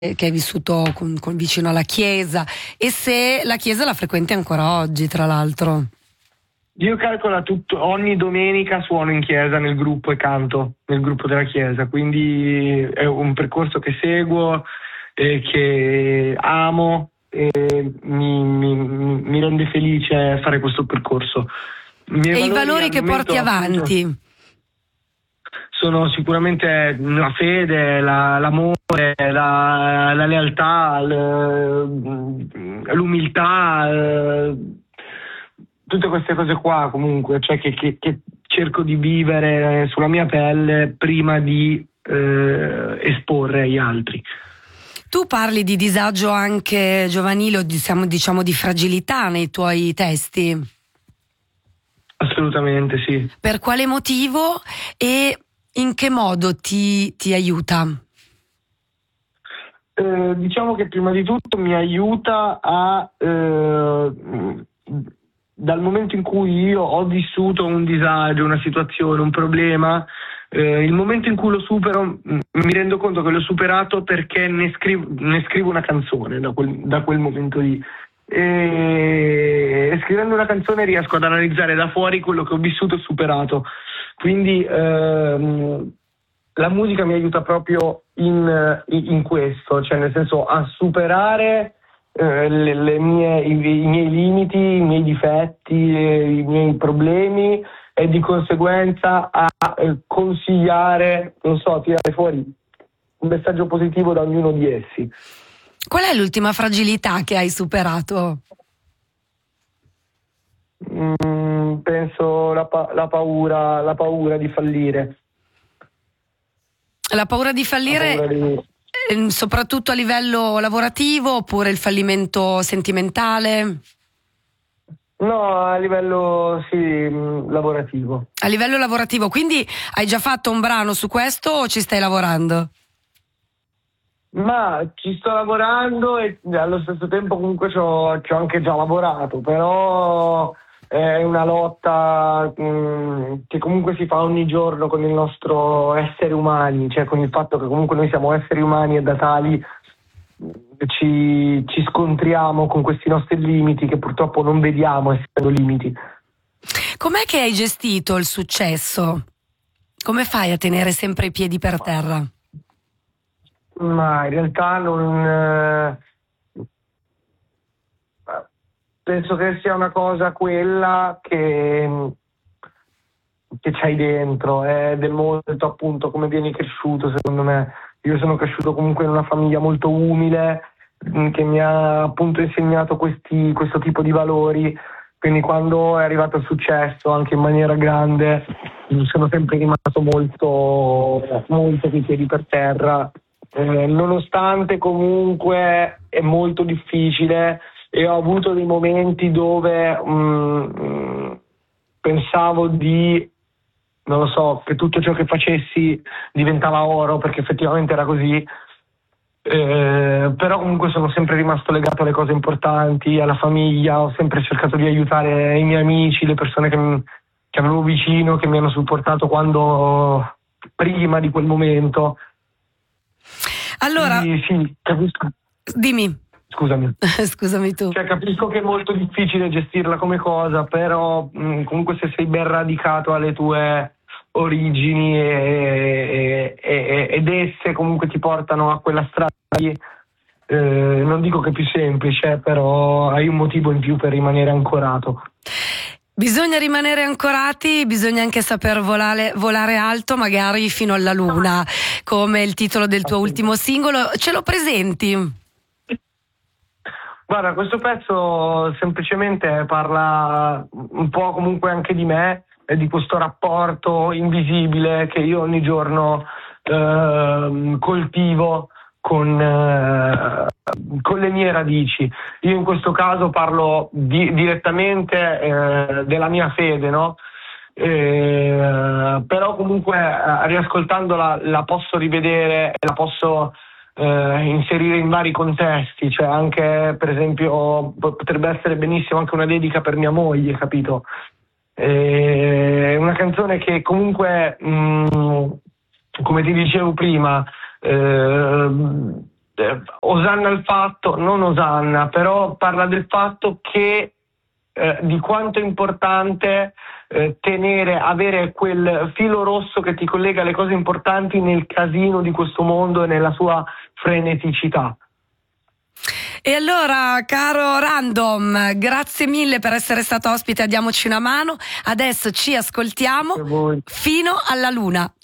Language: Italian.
che hai vissuto vicino alla chiesa, e se la chiesa la frequenti ancora oggi, tra l'altro. Io calcolo ogni domenica suono in chiesa nel gruppo e canto nel gruppo della chiesa, quindi è un percorso che seguo e che amo, e mi rende felice fare questo percorso. E i valori che porti avanti? Sono sicuramente la fede, l'amore, la lealtà, l'umiltà, tutte queste cose qua comunque, cioè che cerco di vivere sulla mia pelle prima di esporre agli altri. Tu parli di disagio anche giovanile, o diciamo di fragilità nei tuoi testi? Assolutamente sì. Per quale motivo e in che modo ti aiuta? Diciamo che prima di tutto mi aiuta dal momento in cui io ho vissuto un disagio, una situazione, un problema, il momento in cui lo supero mi rendo conto che l'ho superato perché ne scrivo una canzone da quel momento lì. E scrivendo una canzone riesco ad analizzare da fuori quello che ho vissuto e superato. Quindi la musica mi aiuta proprio in questo, cioè nel senso a superare i miei limiti, i miei difetti, i miei problemi, e di conseguenza a consigliare, non so, tirare fuori un messaggio positivo da ognuno di essi. Qual è l'ultima fragilità che hai superato? Penso la paura di fallire. La paura di fallire, soprattutto a livello lavorativo, oppure il fallimento sentimentale? No, a livello lavorativo. A livello lavorativo, quindi hai già fatto un brano su questo o ci stai lavorando? Ma ci sto lavorando e allo stesso tempo comunque ci ho anche già lavorato, però è una lotta che comunque si fa ogni giorno con il nostro essere umani, cioè con il fatto che comunque noi siamo esseri umani e da tali ci scontriamo con questi nostri limiti che purtroppo non vediamo essendo limiti. Com'è che hai gestito il successo? Come fai a tenere sempre i piedi per terra? Ma in realtà penso che sia una cosa quella che c'hai dentro, ed è molto appunto come vieni cresciuto, secondo me. Io sono cresciuto comunque in una famiglia molto umile che mi ha appunto insegnato questo tipo di valori, quindi quando è arrivato il successo anche in maniera grande sono sempre rimasto molto con i piedi per terra. Nonostante comunque è molto difficile e ho avuto dei momenti dove pensavo non lo so, che tutto ciò che facessi diventava oro, perché effettivamente era così, però comunque sono sempre rimasto legato alle cose importanti, alla famiglia, ho sempre cercato di aiutare i miei amici, le persone che avevo vicino, che mi hanno supportato prima di quel momento. Allora, quindi, sì, capisco. Dimmi. Scusami. Scusami tu. Cioè, capisco che è molto difficile gestirla come cosa, però comunque se sei ben radicato alle tue origini ed esse comunque ti portano a quella strada lì, non dico che è più semplice, però hai un motivo in più per rimanere ancorato. Bisogna rimanere ancorati, bisogna anche saper volare alto, magari fino alla luna, come il titolo del tuo ultimo singolo. Ce lo presenti? Guarda, questo pezzo semplicemente parla un po' comunque anche di me e di questo rapporto invisibile che io ogni giorno coltivo con le mie radici. Io in questo caso parlo direttamente della mia fede, no? Però comunque riascoltandola la posso rivedere e la posso inserire in vari contesti, cioè anche per esempio potrebbe essere benissimo anche una dedica per mia moglie, capito? È una canzone che comunque come ti dicevo prima osanna il fatto, non osanna, però parla del fatto che di quanto è importante avere quel filo rosso che ti collega alle cose importanti nel casino di questo mondo e nella sua freneticità. E allora, caro Random, grazie mille per essere stato ospite a Diamoci una mano. Adesso ci ascoltiamo fino alla luna.